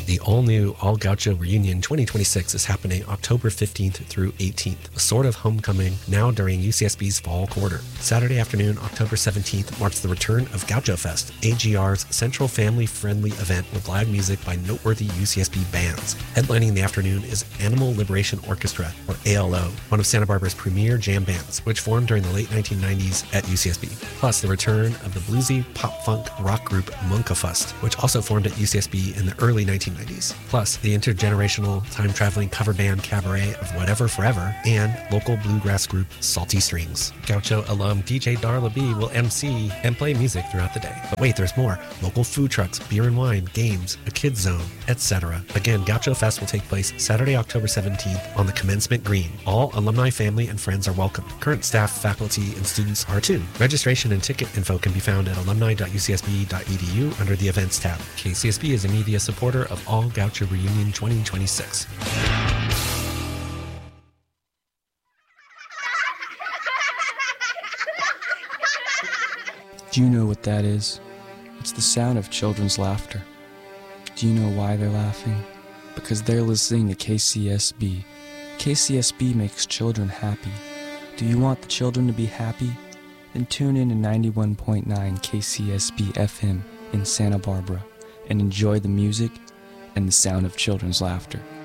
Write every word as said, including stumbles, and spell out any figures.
The all-new All Gaucho Reunion twenty twenty-six is happening October fifteenth through eighteenth, a sort of homecoming now during U C S B's fall quarter. Saturday afternoon, October seventeenth, marks the return of Gaucho Fest, A G R's central family-friendly event with live music by noteworthy U C S B bands. Headlining the afternoon is Animal Liberation Orchestra, or A L O, one of Santa Barbara's premier jam bands, which formed during the late nineteen nineties at U C S B. Plus, the return of the bluesy pop-funk rock group Munkafust, which also formed at U C S B in the early nineteen nineties. Plus, the intergenerational time-traveling cover band Cabaret of Whatever Forever, and local bluegrass group Salty Strings. Gaucho alum D J Darla B will M C and play music throughout the day. But wait, there's more. Local food trucks, beer and wine, games, a kids zone, et cetera. Again, Gaucho Fest will take place Saturday, October seventeenth on the Commencement Green. All alumni, family, and friends are welcome. Current staff, faculty, and students are too. Registration and ticket info can be found at alumni dot u c s b dot e d u under the events tab. K C S B is a media supporter of All Gaucho Reunion twenty twenty-six. Do you know what that is? It's the sound of children's laughter. Do you know why they're laughing? Because they're listening to K C S B. K C S B makes children happy. Do you want the children to be happy? Then tune in to ninety-one point nine K C S B F M in Santa Barbara and enjoy the music and the sound of children's laughter.